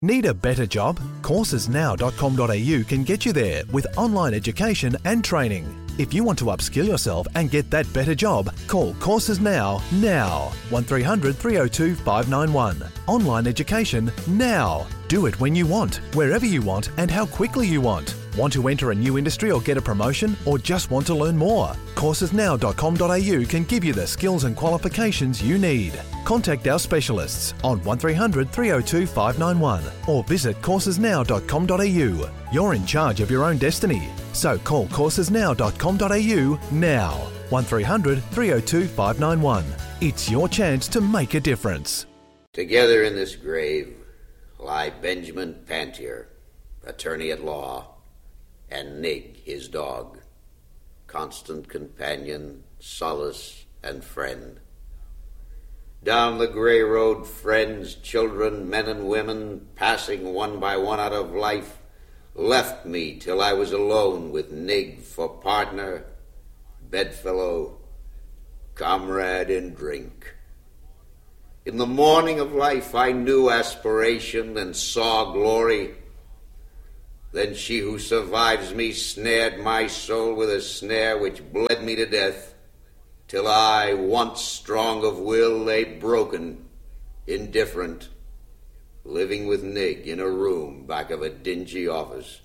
Need a better job? Coursesnow.com.au can get you there with online education and training. If you want to upskill yourself and get that better job, call Courses Now. 1300 302 591. Online education now. Do it when you want, wherever you want and how quickly you want. Want to enter a new industry or get a promotion, or just want to learn more? Coursesnow.com.au can give you the skills and qualifications you need. Contact our specialists on 1300 302 591 or visit coursesnow.com.au. You're in charge of your own destiny, so call coursesnow.com.au now. 1300 302 591. It's your chance to make a difference. Together in this grave lie Benjamin Pantier, attorney at law, and Nig, his dog, constant companion, solace, and friend. Down the grey road, friends, children, men and women, passing one by one out of life, left me till I was alone with Nig for partner, bedfellow, comrade in drink. In the morning of life I knew aspiration and saw glory. Then she who survives me snared my soul with a snare which bled me to death, till I, once strong of will, lay broken, indifferent, living with Nig in a room back of a dingy office.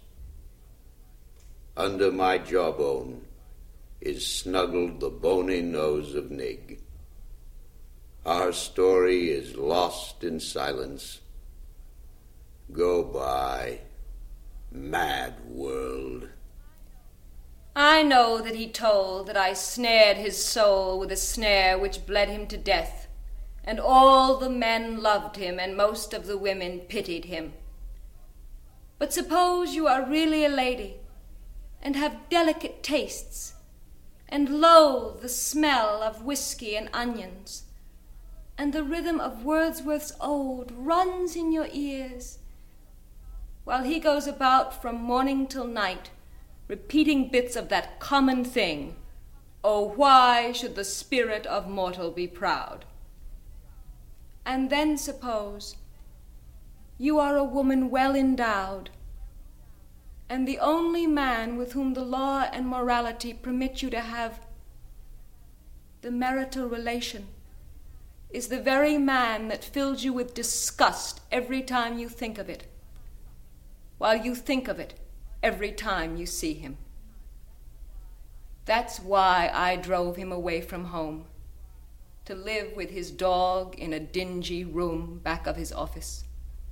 Under my jawbone is snuggled the bony nose of Nig. Our story is lost in silence. Go by, mad world. I know that he told that I snared his soul with a snare which bled him to death, and all the men loved him, and most of the women pitied him. But suppose you are really a lady, and have delicate tastes, and loathe the smell of whiskey and onions, and the rhythm of Wordsworth's ode runs in your ears, while he goes about from morning till night, repeating bits of that common thing, "Oh, why should the spirit of mortal be proud?" And then suppose you are a woman well endowed, and the only man with whom the law and morality permit you to have the marital relation is the very man that fills you with disgust every time you think of it, while you think of it every time you see him. That's why I drove him away from home, to live with his dog in a dingy room back of his office.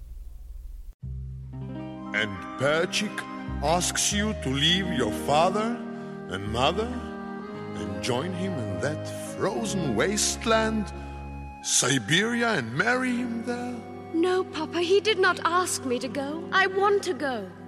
And Perchik asks you to leave your father and mother and join him in that frozen wasteland, Siberia, and marry him there? No, Papa, he did not ask me to go. I want to go.